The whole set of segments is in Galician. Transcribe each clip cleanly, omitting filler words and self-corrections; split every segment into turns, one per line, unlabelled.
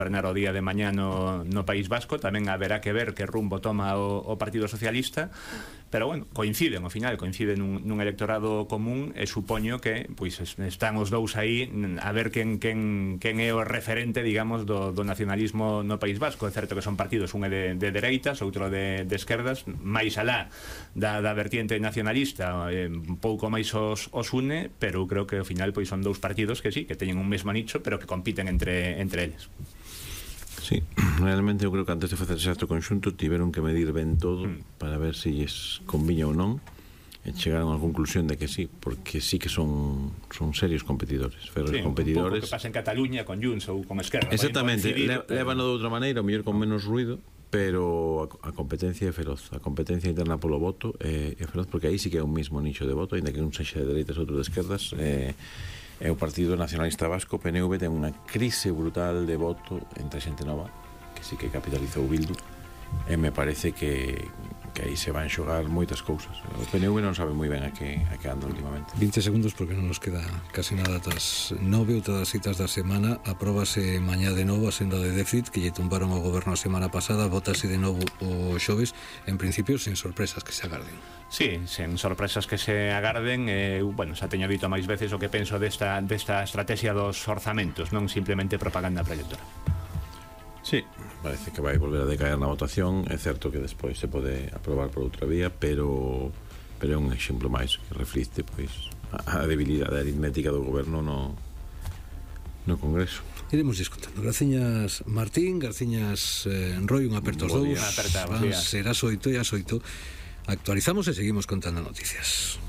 gobernar o día de mañá no País Vasco. Tamén haberá que ver que rumbo toma o Partido Socialista, pero bueno, coinciden, ao final coinciden nun electorado común, e supoño que pois están os dous aí a ver quen é o referente, digamos, do nacionalismo no País Vasco. É certo que son partidos, un é de dereitas, outro de esquerdas, máis alá da vertiente nacionalista, un pouco máis os une, pero eu creo que ao final pois son dous partidos que sí, que teñen un mesmo nicho, pero que compiten entre eles.
Sí, realmente eu creo que antes de facer ese acto conxunto tiveron que medir ben todo para ver se lles conviña ou non, e chegaron a conclusión de que sí, porque sí que son serios competidores, ferros competidores.
Un pouco que pasa en Cataluña con Junts ou con Esquerra.
Exactamente, lévano de outra maneira, o mellor con menos ruido, pero a competencia é feroz, a competencia interna polo voto é feroz, porque aí sí que é un mismo nicho de voto, ainda que un sexa de dereitas e outro de esquerdas. É o Partido Nacionalista Vasco, PNV, ten unha crise brutal de voto entre xente nova, que sí que capitalizou Bildu, e me parece que aí se van xogar moitas cousas. O PNV non sabe moi ben a que anda últimamente.
20 segundos, porque non nos queda casi nada. Tras 9 outras citas da semana, apróbase mañá de novo a senda de déficit que lle tumbaron ao goberno a semana pasada, votase de novo o xoves, en principio sen sorpresas que se agarden.
Sí, sen sorpresas que se agarden. Bueno, xa teño dito máis veces o que penso desta estrategia dos orzamentos, non simplemente propaganda preelectoral.
Sí, parece que vai volver a decaer na votación. É certo que despois se pode aprobar por outra vía, pero é un exemplo máis que reflicte pois a debilidade aritmética do goberno no Congreso.
Iremos discutindo. Graciñas Martín, graciñas Roy, un aperto aos dous. Serás 8 e as 8. Actualizamos e seguimos contando noticias.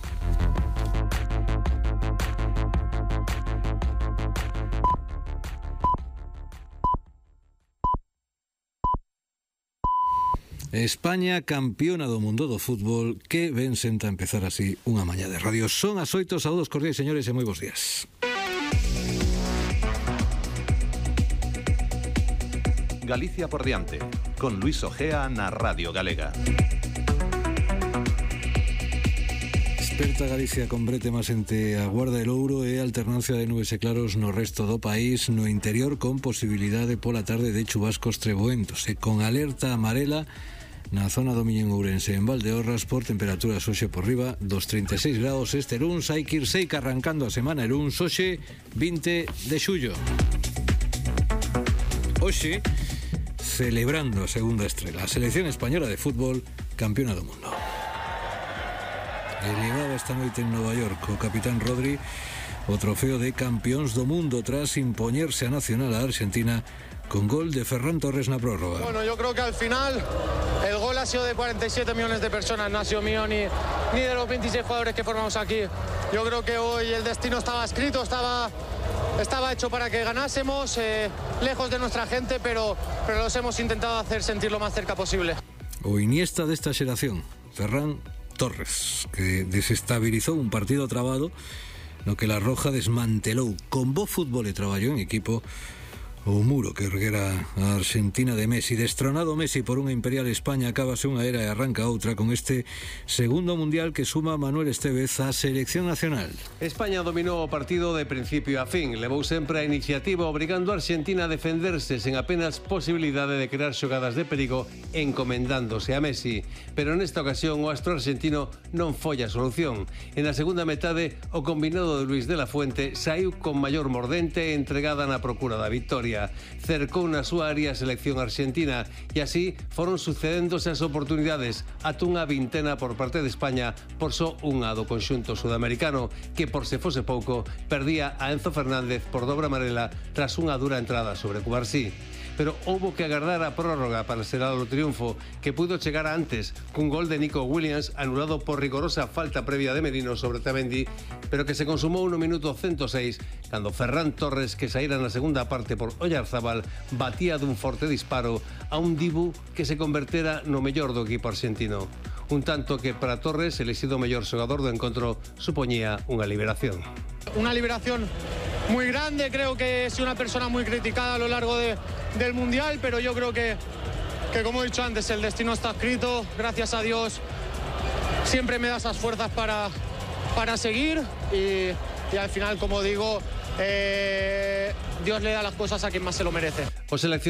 España campeona do mundo do fútbol, que ben senta empezar así unha mañá de radio. Son as 8, saúdos cordiais, señores, e moi bons días.
Galicia por diante, con Luis Ojea na Radio Galega.
Desperta Galicia con brete máis entre a Guarda del Ouro e alternancia de nubes e claros no resto do país, no interior con posibilidade pola tarde de chubascos treboentos e con alerta amarela na zona do Miño en Ourense, en Valdeorras, por temperaturas hoxe por riba dos 36 graus este luns. Hai que ir seica arrancando a semana el luns, hoxe 20 de xullo. Hoxe celebrando a segunda estrela, a selección española de fútbol campeona do mundo. Elevaba esta noite en Nova York o capitán Rodri o trofeo de campeóns do mundo tras impoñerse a nacional a Argentina con gol de Ferran Torres na prórroga.
Bueno, yo creo que al final el gol ha sido de 47 millones de personas, no ha sido mío ni de los 26 jugadores que formamos aquí. Yo creo que hoy el destino estaba escrito, estaba hecho para que ganásemos, lejos de nuestra gente, pero los hemos intentado hacer sentir lo más cerca posible.
O Iniesta desta xeración, Ferran Torres, que desestabilizou un partido trabado no que la Roja desmantelou con bo fútbol e traballou en equipo o muro que erguera a Argentina de Messi. Destronado Messi por unha imperial España, acabase unha era e arranca outra con este segundo mundial que suma Manuel Estévez á selección nacional.
España dominou o partido de principio a fin, levou sempre a iniciativa obrigando a Argentina a defenderse sen apenas posibilidade de crear xogadas de perigo, encomendándose a Messi. Pero nesta ocasión o astro argentino non foi a solución. En a segunda metade o combinado de Luis de la Fuente saiu con maior mordente e entregada na procura da victoria. Cercou na súa área a selección argentina e así foron sucedéndose as oportunidades, ata unha vintena por parte de España por só unha do conxunto sudamericano, que por se fose pouco perdía a Enzo Fernández por dobre amarela tras unha dura entrada sobre Cubarsí. Pero houbo que agardar a prórroga para selar o triunfo, que pudo chegar antes cun gol de Nico Williams anulado por rigorosa falta previa de Merino sobre Otamendi, pero que se consumou no minuto 106 cando Ferran Torres, que saíra na segunda parte por Oyarzábal, batía dun forte disparo a un Dibu que se convertera no mellor do equipo argentino. Un tanto que para Torres, elixido o mellor xogador do encontro, supoñía unha liberación.
Una liberación muy grande, creo que he sido una persona muy criticada a lo largo del Mundial, pero yo creo que como he dicho antes, el destino está escrito, gracias a Dios siempre me da esas fuerzas para seguir y al final, como digo, Dios le da las cosas a quien más se lo merece.